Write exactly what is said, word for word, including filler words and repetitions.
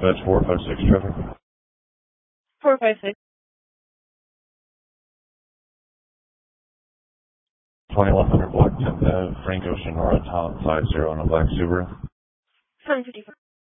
dispatch four five six traffic. four five six. twenty-one hundred block tenth Ave, Franco Sonora, top five zero on a black Subaru. seven fifty-four.